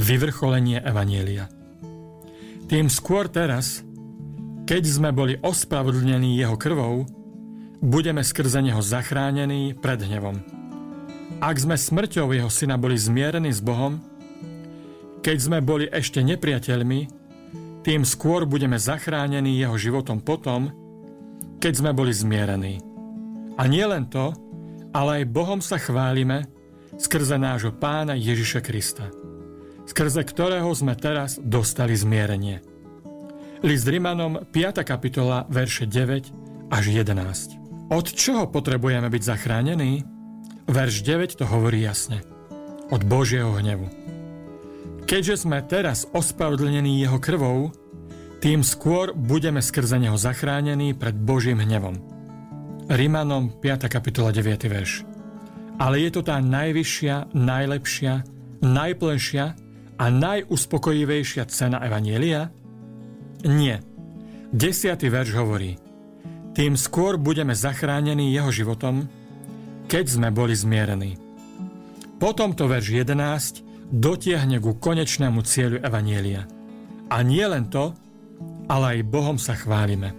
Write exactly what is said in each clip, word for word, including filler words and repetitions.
vyvrcholenie evanjelia. Tým skôr teraz, keď sme boli ospravedlnení jeho krvou, budeme skrze neho zachránení pred hnevom. Ak sme smrťou jeho syna boli zmierení s Bohom, keď sme boli ešte nepriateľmi, tým skôr budeme zachránení jeho životom potom, keď sme boli zmierení. A nie len to, ale aj Bohom sa chválime skrze nášho Pána Ježiša Krista, skrze ktorého sme teraz dostali zmierenie. List Rimanom piata kapitola, verše deväť až jedenásť. Od čoho potrebujeme byť zachránení? Verš deväť to hovorí jasne. Od Božieho hnevu. Keďže sme teraz ospravedlnení jeho krvou, tým skôr budeme skrze neho zachránení pred Božím hnevom. Rimanom piata kapitola deviaty verš. Ale je to tá najvyššia, najlepšia, najplnšia a najuspokojivejšia cena evanjelia? Nie. Desiaty verš hovorí: tým skôr budeme zachránení jeho životom, keď sme boli zmierení. Potom to verš jedenásť dotiahne ku konečnému cieľu evanjelia. A nie len to, ale aj Bohom sa chválime.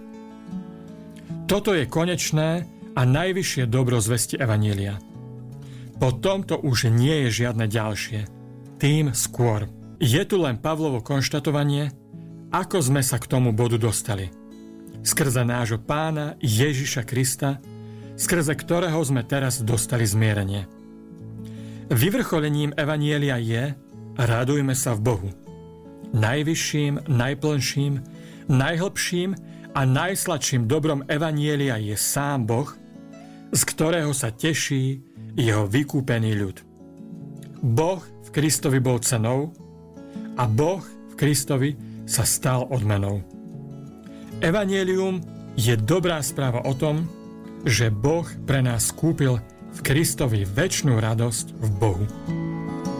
Toto je konečné a najvyššie dobro zvesti evanjelia. Po tomto už nie je žiadne ďalšie. Tým skôr. Je tu len Pavlovo konštatovanie, ako sme sa k tomu bodu dostali. Skrze nášho Pána Ježiša Krista, skrze ktorého sme teraz dostali zmierenie. Vyvrcholením evanjelia je: radujme sa v Bohu. Najvyšším, najplnším, najhlbším a najsladším dobrom evanjelia je sám Boh, z ktorého sa teší jeho vykúpený ľud. Boh v Kristovi bol cenou a Boh v Kristovi sa stal odmenou. Evanjelium je dobrá správa o tom, že Boh pre nás kúpil v Kristovi večnú radosť v Bohu.